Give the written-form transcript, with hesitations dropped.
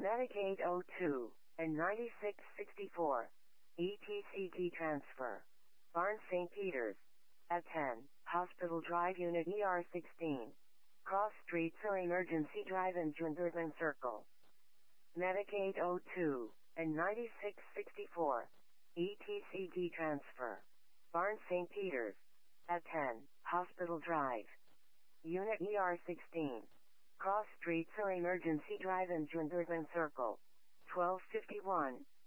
Medic 802 and 9664. ETCT transfer. Barnes St. Peters. At 10, Hospital Drive Unit ER16. Cross Street Surrey Emergency Drive and Jundervan Circle. Medic 802 and 9664. ETCT transfer. Barnes St. Peters. At 10, Hospital Drive. Unit ER16. Cross Street Surrey Emergency Drive and Jundervan Circle. 1251.